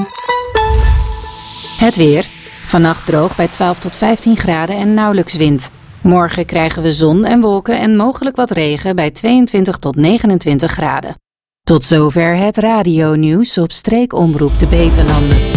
Het weer. Vannacht droog bij 12 tot 15 graden en nauwelijks wind. Morgen krijgen we zon en wolken en mogelijk wat regen bij 22 tot 29 graden. Tot zover het radionieuws op streekomroep de Bevelanden.